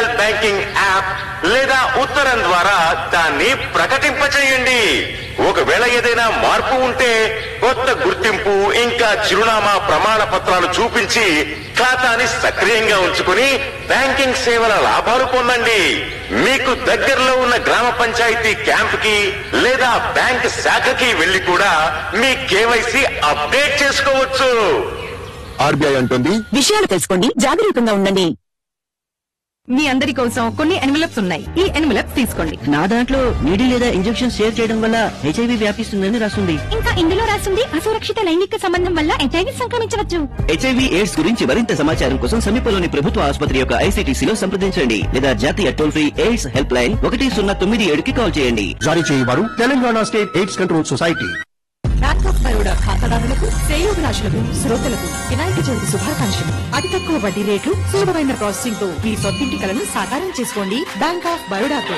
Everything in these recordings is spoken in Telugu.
మొబైల్ బ్యాంకింగ్ యాప్ లేదా ఉత్తరం ద్వారా దాన్ని ప్రకటింపచేయండి. ఒకవేళ ఏదైనా మార్పు ఉంటే కొత్త గుర్తింపు ఇంకా చిరునామా ప్రమాణ పత్రాలు చూపించి ఖాతాని సక్రియంగా ఉంచుకుని బ్యాంకింగ్ సేవల లాభాలు పొందండి. మీకు దగ్గరలో ఉన్న గ్రామ పంచాయతీ క్యాంప్ కి లేదా బ్యాంక్ శాఖకి వెళ్లి కూడా మీ కేవైసీ అప్డేట్ చేసుకోవచ్చు. ఆర్బీఐ అంటుంది, విషయాలు తెలుసుకోండి, జాగరూకంగా ఉండండి. మీ అందరి కోసం కొన్ని ఎన్వలప్స్ ఉన్నాయి. ఈ ఎన్వలప్స్ తీసుకోండి. నా దాంట్లో నీడి లేదా ఇంజెక్షన్ షేర్ చేయడం వల్ల హెచ్ఐవి వ్యాపిస్తుందని రాస్తుంది. ఇంకా ఇందులో రాస్తుంది అసురక్షిత లైంగిక సంబంధం వల్ల హెచ్ఐవి సంక్రమించవచ్చు. హెచ్ఐవి ఎయిడ్స్ గురించి మరింత సమాచారం కోసం సమీపంలోని ప్రభుత్వ ఆసుపత్రి యొక్క ఐసీటీసీలో సంప్రదించండి లేదా జాతీయ toll free AIDS help line 1097కి call చేయండి. జారీ చేయవారు Telangana state AIDS control society. Bank of Baroda ఖాతాదారులకు, శ్రేయోభిలాషులకు, శ్రోతలకు వినాయక చవితి శుభాకాంక్షలు. అతి తక్కువ వడ్డీ రేట్లు, సులభమైన ప్రాసెసింగ్ తో మీ సొంతింటి కలను సాకారం చేసుకోండి. Bank of బరోడాతో.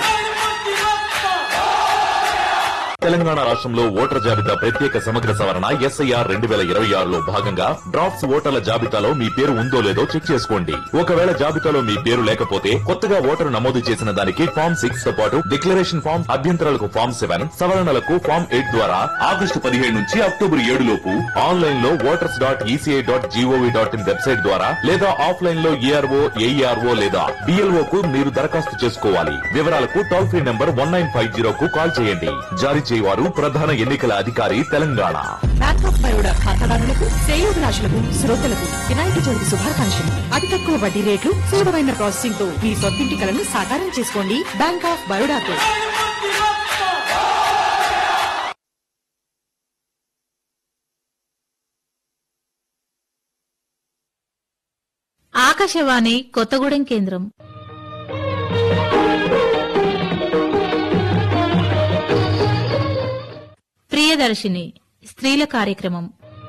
తెలంగాణ రాష్ట్రంలో ఓటర్ జాబితా ప్రత్యేక సమగ్ర సవరణ SIR 2026లో భాగంగా డ్రాఫ్ట్స్ ఓటర్ల జాబితాలో మీ పేరు ఉందో లేదో చెక్ చేసుకోండి. ఒకవేళ జాబితాలో మీ పేరు లేకపోతే కొత్తగా ఓటరు నమోదు చేసిన దానికి ఫామ్ 6 తో పాటు డిక్లరేషన్ ఫామ్, అభ్యంతరాలకు ఫామ్ 7, సవరణలకు ఫామ్ 8 ద్వారా ఆగస్టు 17 నుంచి అక్టోబర్ 7 లోపు ఆన్లైన్ లో voters.eci.gov.in వెబ్సైట్ ద్వారా లేదా ఆఫ్లైన్ లో ARO, AERO లేదా BLO కు మీరు దరఖాస్తు చేసుకోవాలి. వివరాలకు టోల్ ఫ్రీ నంబర్ 1950కు కాల్ చేయండి. జారీ చేయవారు ప్రధాన ఎన్నికల అధికారి తెలంగాణ. బ్యాంక్ ఆఫ్ బరోడా ఖాతాదారులకు, శ్రేయోభిలాషులకు, శ్రోతలకు వినాయక చవితి శుభాకాంక్షలు. అతి తక్కువ వడ్డీ రేట్లు, సులభమైన ప్రాసెసింగ్ తో మీ సొంతింటి కలను సాకారం చేసుకోండి. Bank of బరోడాతో. ఆకాశవాణి కొత్తగూడెం కేంద్రం. ప్రియదర్శిని స్త్రీల కార్యక్రమం.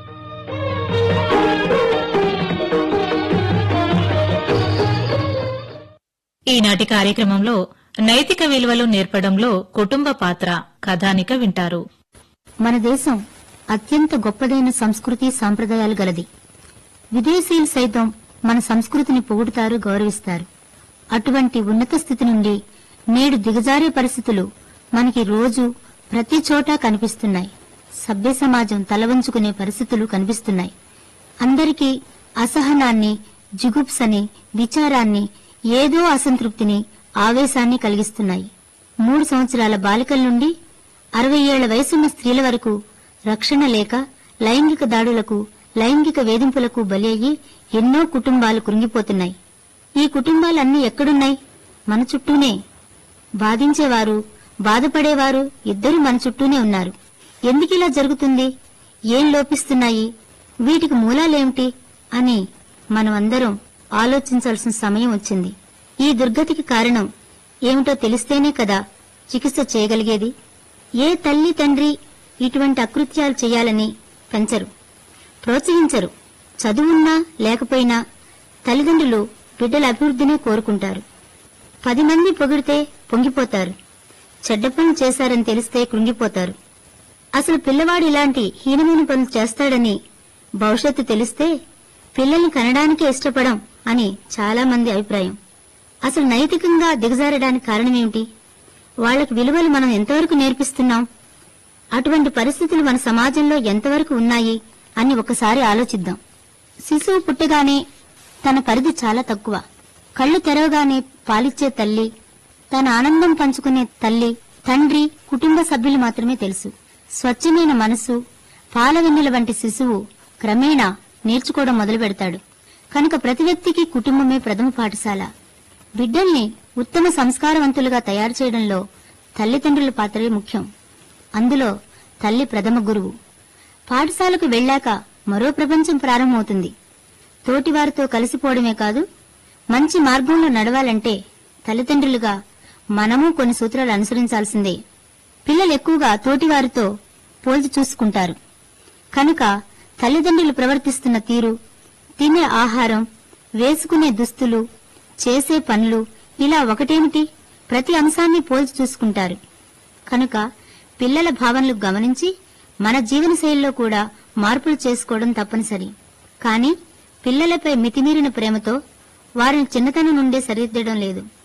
ఈనాటి కార్యక్రమంలో నైతిక విలువలు నేర్పడంలో కుటుంబ పాత్ర కథానిక వింటారు. మన దేశం అత్యంత గొప్పదైన సంస్కృతి సాంప్రదాయాలు గలది. విదేశీయులు సైతం మన సంస్కృతిని పొగుడుతారు, గౌరవిస్తారు. అటువంటి ఉన్నత స్థితి నుండి నేడు దిగజారే పరిస్థితులు మనకి రోజు ప్రతి చోటా కనిపిస్తున్నాయి. సభ్య సమాజం తలవంచుకునే పరిస్థితులు కనిపిస్తున్నాయి. అందరికీ అసహనాన్ని, జిగుప్సని, విచారాన్ని, ఏదో అసంతృప్తిని, ఆవేశాన్ని కలిగిస్తున్నాయి. 3 సంవత్సరాల బాలికల నుండి 60 ఏళ్ల వయసున్న స్త్రీల వరకు రక్షణ లేక లైంగిక దాడులకు, లైంగిక వేధింపులకు బలి అయ్యి ఎన్నో కుటుంబాలు కృంగిపోతున్నాయి. ఈ కుటుంబాలన్నీ ఎక్కడున్నాయి? మన చుట్టూనే. బాధించేవారు, బాధపడేవారు ఇద్దరు మన చుట్టూనే ఉన్నారు. ఎందుకిలా జరుగుతుంది? ఏం లోపిస్తున్నాయి? వీటికి మూలాలేమిటి అని మనమందరం ఆలోచించాల్సిన సమయం వచ్చింది. ఈ దుర్గతికి కారణం ఏమిటో తెలిస్తేనే కదా చికిత్స చేయగలిగేది. ఏ తల్లి తండ్రి ఇటువంటి అకృత్యాలు చేయాలని పెంచరు, ప్రోత్సహించరు. చదువున్నా లేకపోయినా తల్లిదండ్రులు బిడ్డల అభివృద్ధినే కోరుకుంటారు. 10 మంది పొగిడితే పొంగిపోతారు, చెడ్డ పనులు చేశారని తెలిస్తే కృంగిపోతారు. అసలు పిల్లవాడు ఇలాంటి హీనమైన పనులు చేస్తాడని భవిష్యత్తు తెలిస్తే పిల్లల్ని కనడానికే ఇష్టపడం అని చాలా మంది అభిప్రాయం. అసలు నైతికంగా దిగజారడానికి కారణమేమిటి? వాళ్లకు విలువలు మనం ఎంతవరకు నేర్పిస్తున్నాం? అటువంటి పరిస్థితులు మన సమాజంలో ఎంతవరకు ఉన్నాయి అని ఒకసారి ఆలోచిద్దాం. శిశువు పుట్టగానే తన పరిధి చాలా తక్కువ. కళ్లు తెరవగానే పాలిచ్చే తల్లి, తన ఆనందం పంచుకునే తల్లి, తండ్రి, కుటుంబ సభ్యులు మాత్రమే తెలుసు. స్వచ్ఛమైన మనసు, పాలవెన్నెల వంటి శిశువు క్రమేణా నేర్చుకోవడం మొదలు పెడతాడు. కనుక ప్రతి వ్యక్తికి కుటుంబమే ప్రథమ పాఠశాల. బిడ్డల్ని ఉత్తమ సంస్కారవంతులుగా తయారు చేయడంలో తల్లిదండ్రుల పాత్రే ముఖ్యం. అందులో తల్లి ప్రథమ గురువు. పాఠశాలకు వెళ్లాక మరో ప్రపంచం ప్రారంభమవుతుంది. తోటివారితో కలిసిపోవడమే కాదు, మంచి మార్గంలో నడవాలంటే తల్లిదండ్రులుగా మనము కొన్ని సూత్రాలు అనుసరించాల్సిందే. పిల్లలు ఎక్కువగా తోటివారితో పోల్చి చూసుకుంటారు. కనుక తల్లిదండ్రులు ప్రవర్తిస్తున్న తీరు, తినే ఆహారం, వేసుకునే దుస్తులు, చేసే పనులు ఇలా ఒకటేమిటి ప్రతి అంశాన్ని పోల్చి చూసుకుంటారు. కనుక పిల్లల భావనలు గమనించి మన జీవనశైలిలో కూడా మార్పులు చేసుకోవడం తప్పనిసరి. కానీ పిల్లలపై మితిమీరిన ప్రేమతో వారిని చిన్నతనం నుండే సరిదిద్దడం లేదు.